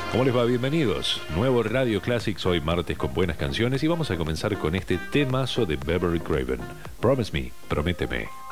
¿Cómo les va? Bienvenidos. Nuevo Radio Classics hoy martes con buenas canciones y vamos a comenzar con este temazo de Beverly Craven. Promise Me, prométeme.